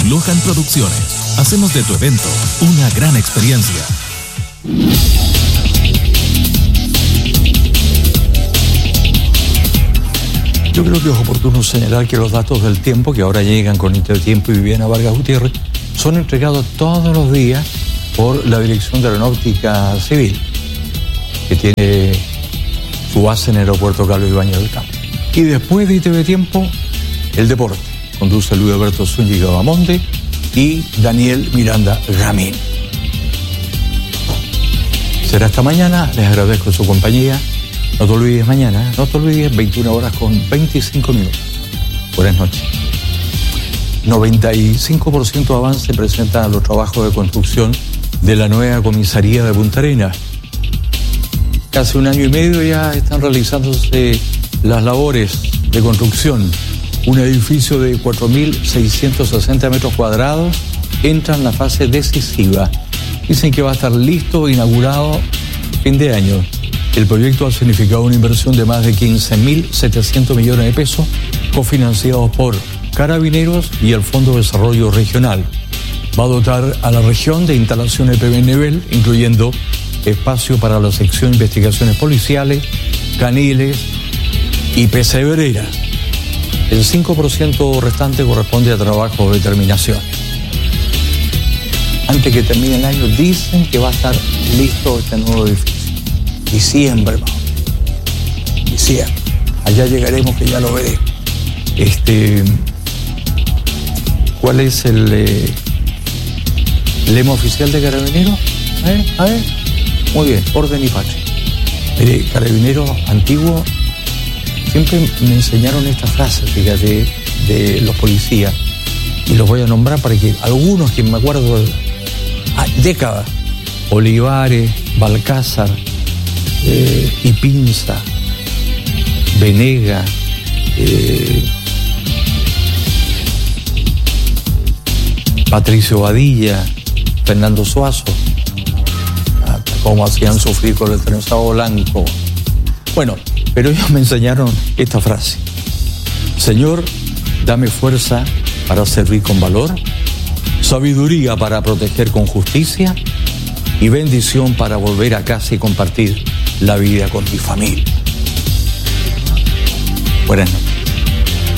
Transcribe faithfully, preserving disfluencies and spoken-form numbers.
Lohan Producciones. Hacemos de tu evento una gran experiencia. Yo creo que es oportuno señalar que los datos del tiempo, que ahora llegan con Intertiempo y Viviana Vargas Gutiérrez, son entregados todos los días por la Dirección de Aeronáutica Civil, que tiene su base en el aeropuerto Carlos Ibáñez del Campo. Y después de I T V Tiempo, el deporte. Conduce Luis Alberto Zúñiga Bamonte y Daniel Miranda Gamín. Será hasta mañana, les agradezco su compañía. No te olvides mañana, no te olvides, veintiuna horas con veinticinco minutos. Buenas noches. noventa y cinco por ciento de avance presentan los trabajos de construcción de la nueva comisaría de Punta Arenas. Casi un año y medio ya están realizándose las labores de construcción. Un edificio de cuatro mil seiscientos sesenta metros cuadrados entra en la fase decisiva. Dicen que va a estar listo, inaugurado fin de año. El proyecto ha significado una inversión de más de quince mil setecientos millones de pesos, cofinanciados por Carabineros y el Fondo de Desarrollo Regional. Va a dotar a la región de instalaciones de primer nivel, incluyendo espacio para la sección de investigaciones policiales, caniles y pesebreras. El cinco por ciento restante corresponde a trabajos de terminación. Antes que termine el año, dicen que va a estar listo este nuevo edificio. Diciembre, hermano. Diciembre. Allá llegaremos, que ya lo veré. Este, ¿cuál es el eh, lema oficial de Carabineros? A ver, a ver. Muy bien, orden y patria. Mire, Carabineros antiguo siempre me enseñaron esta frase, fíjate, de los policías. Y los voy a nombrar para que algunos que me acuerdo de ah, décadas. Olivares, Balcázar, Eh, Ipinza, Venega, eh, Patricio Badilla, Fernando Suazo, cómo hacían sufrir con el trenzado blanco. Bueno, pero ellos me enseñaron esta frase: Señor, dame fuerza para servir con valor, sabiduría para proteger con justicia y bendición para volver a casa y compartir la vida con mi familia. Buenas noches.